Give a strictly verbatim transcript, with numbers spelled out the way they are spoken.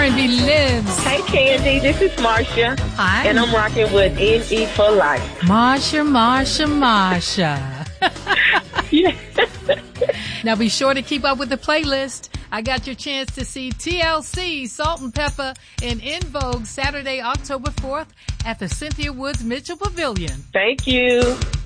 Candy Lives. Hey, Candy. This is Marsha. Hi. And I'm rocking with N E for Life. Marsha, Marsha, Marsha. Yeah. Now be sure to keep up with the playlist. I got your chance to see T L C, Salt and Pepper, in En Vogue Saturday, October fourth at the Cynthia Woods Mitchell Pavilion. Thank you.